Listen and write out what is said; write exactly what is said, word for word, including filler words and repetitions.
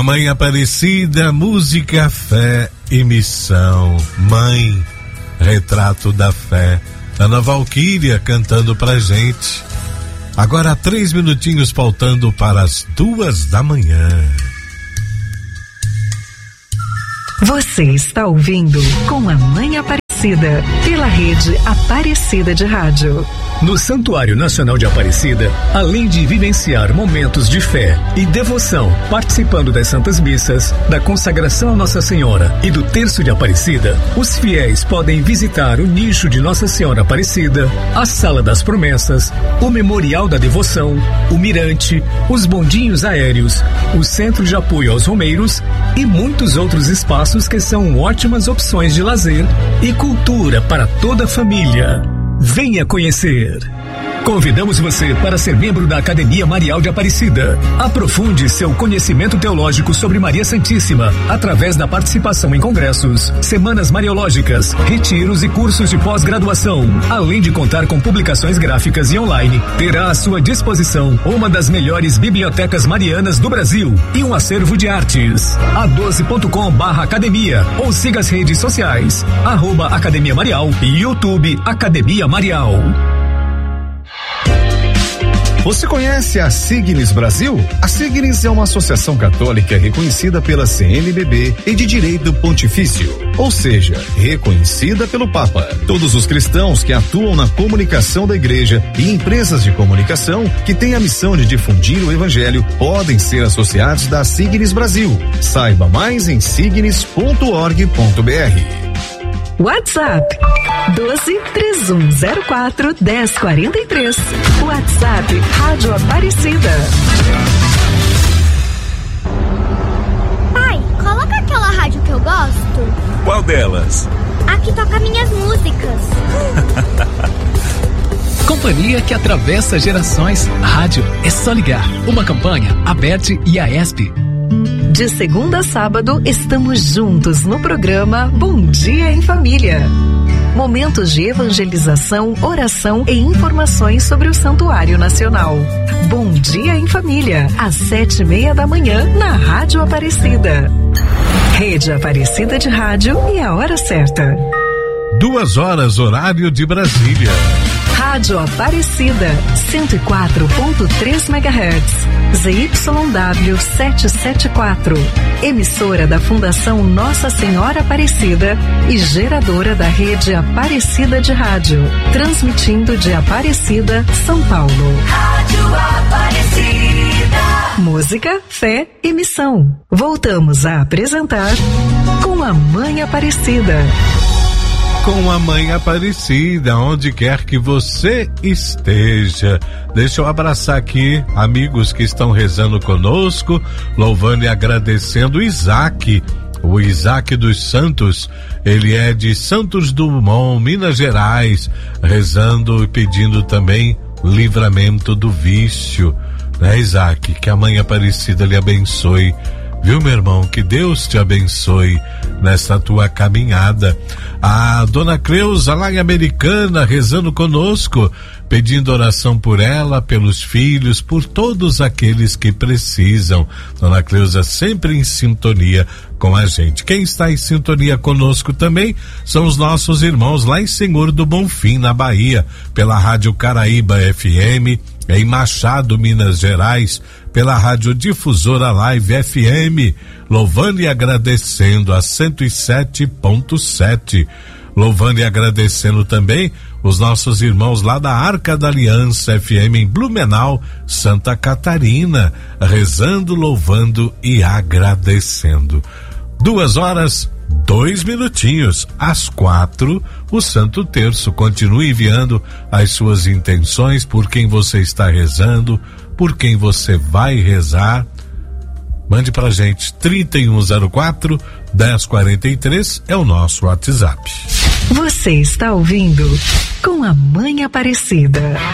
Mãe Aparecida, música, fé e missão. Mãe, retrato da fé. Ana Valquíria cantando pra gente. Agora três minutinhos faltando para as duas da manhã. Você está ouvindo Com a Mãe Aparecida, pela rede Aparecida de Rádio. No Santuário Nacional de Aparecida, além de vivenciar momentos de fé e devoção, participando das Santas Missas, da consagração a Nossa Senhora e do Terço de Aparecida, os fiéis podem visitar o nicho de Nossa Senhora Aparecida, a Sala das Promessas, o Memorial da Devoção, o Mirante, os bondinhos aéreos, o Centro de Apoio aos Romeiros e muitos outros espaços que são ótimas opções de lazer e cultura para toda a família. Venha conhecer! Convidamos você para ser membro da Academia Marial de Aparecida. Aprofunde seu conhecimento teológico sobre Maria Santíssima através da participação em congressos, semanas mariológicas, retiros e cursos de pós-graduação. Além de contar com publicações gráficas e online, terá à sua disposição uma das melhores bibliotecas marianas do Brasil e um acervo de artes. a doze ponto com barra academia ou siga as redes sociais, arroba Academia Marial e YouTube Academia Marial. Você conhece a Signis Brasil? A Signis é uma associação católica reconhecida pela C N B B e de direito pontifício, ou seja, reconhecida pelo Papa. Todos os cristãos que atuam na comunicação da igreja e empresas de comunicação que têm a missão de difundir o evangelho podem ser associados da Signis Brasil. Saiba mais em signis ponto org ponto br. WhatsApp doze, três um zero quatro, dez quarenta e três. WhatsApp Rádio Aparecida. Pai, coloca aquela rádio que eu gosto. Qual delas? A que toca minhas músicas. Companhia que atravessa gerações. Rádio é só ligar. Uma campanha, Aberte e a ESP. De segunda a sábado, estamos juntos no programa Bom Dia em Família. Momentos de evangelização, oração e informações sobre o Santuário Nacional. Bom Dia em Família, às sete e meia da manhã, na Rádio Aparecida. Rede Aparecida de Rádio e a hora certa. Duas horas, horário de Brasília. Rádio Aparecida, cento e quatro ponto três megahertz, Z Y W setecentos e setenta e quatro, emissora da Fundação Nossa Senhora Aparecida e geradora da rede Aparecida de Rádio, transmitindo de Aparecida, São Paulo. Rádio Aparecida. Música, fé e missão. Voltamos a apresentar Com a Mãe Aparecida. Com a Mãe Aparecida, onde quer que você esteja. Deixa eu abraçar aqui amigos que estão rezando conosco, louvando e agradecendo o Isaac, o Isaac dos Santos. Ele é de Santos Dumont, Minas Gerais, rezando e pedindo também livramento do vício, né, Isaac? Que a Mãe Aparecida lhe abençoe. Viu, meu irmão? Que Deus te abençoe nessa tua caminhada. A dona Cleusa, lá em Americana, rezando conosco, pedindo oração por ela, pelos filhos, por todos aqueles que precisam. Dona Cleusa sempre em sintonia com a gente. Quem está em sintonia conosco também são os nossos irmãos lá em Senhor do Bonfim, na Bahia, pela Rádio Caraíba F M, em Machado, Minas Gerais, pela Rádio Difusora Live F M, louvando e agradecendo a cento e sete ponto sete, louvando e agradecendo também os nossos irmãos lá da Arca da Aliança F M em Blumenau, Santa Catarina, rezando, louvando e agradecendo. Duas horas, dois minutinhos, às quatro, o Santo Terço. Continue enviando as suas intenções, por quem você está rezando, por quem você vai rezar. Mande pra gente, trinta e um zero quatro, dez quarenta e três é o nosso WhatsApp. Você está ouvindo Com a Mãe Aparecida.